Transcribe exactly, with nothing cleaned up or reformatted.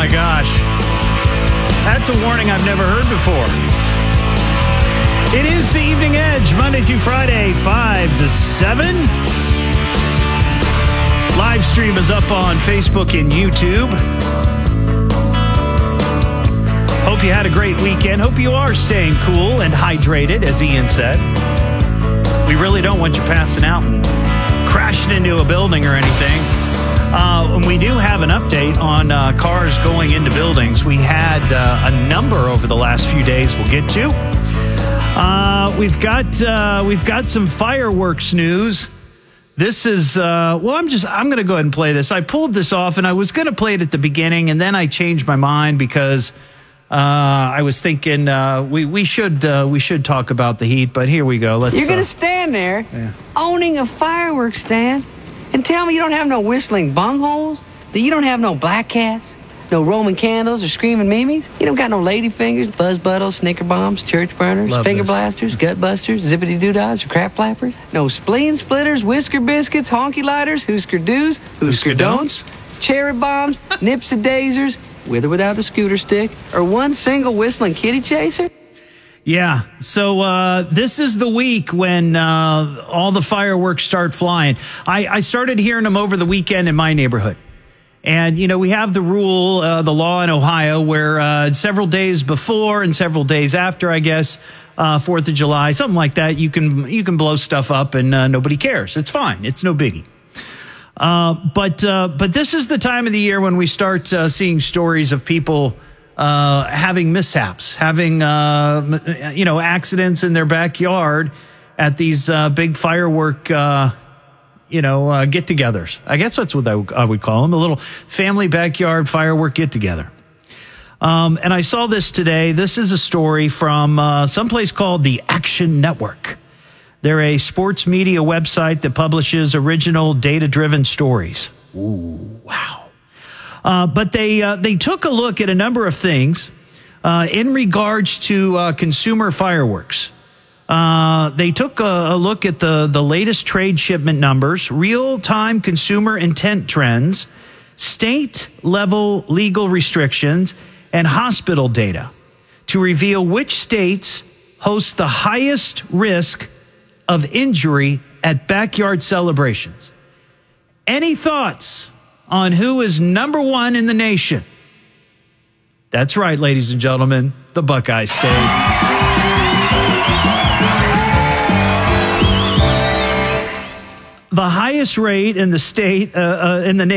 my gosh. That's a warning I've never heard before. It is the Evening Edge, Monday through Friday, five to seven. Live stream is up on Facebook and YouTube. Hope you had a great weekend. Hope you are staying cool and hydrated, as Ian said. We really don't want you passing out and crashing into a building or anything. Uh, and we do have an update on uh, cars going into buildings. We had uh, a number over the last few days we'll get to. Uh, we've got uh, we've got some fireworks news. This is, uh, well, I'm just, I'm going to go ahead and play this. I pulled this off, and I was going to play it at the beginning, and then I changed my mind because uh, I was thinking uh, we we should uh, we should talk about the heat. But here we go. Let's. You're going to uh, stand there yeah. owning a fireworks stand and tell me you don't have no whistling bungholes, that you don't have no black cats, no Roman candles or screaming mimes? You don't got no lady fingers, buzz buttles, snicker bombs, church burners, Love finger this. blasters, gut busters, zippity doo-dahs, or crap flappers? No spleen splitters, whisker biscuits, honky lighters, hoosker doos, hoosker don'ts, cherry bombs, nipsy daisers, with or without the scooter stick, or one single whistling kitty chaser? Yeah, so uh, this is the week when uh, all the fireworks start flying. I, I started hearing them over the weekend in my neighborhood. And, you know, we have the rule, uh, the law in Ohio, where uh, several days before and several days after, I guess, uh, fourth of July, something like that, you can you can blow stuff up and uh, nobody cares. It's fine. It's no biggie. Uh, but uh, but this is the time of the year when we start uh, seeing stories of people uh, having mishaps, having, uh, you know, accidents in their backyard at these uh, big firework uh you know, uh, get-togethers. I guess that's what I, I would call them, a little family backyard firework get-together. Um, and I saw this today. This is a story from uh, someplace called the Action Network. They're a sports media website that publishes original data-driven stories. Ooh, wow. Uh, but they uh, they took a look at a number of things uh, in regards to uh, consumer fireworks. Uh, they took a, a look at the, the latest trade shipment numbers, real-time consumer intent trends, state-level legal restrictions, and hospital data to reveal which states host the highest risk of injury at backyard celebrations. Any thoughts on who is number one in the nation? That's right, ladies and gentlemen, the Buckeye State. The highest rate in the state, uh, uh, in the nation.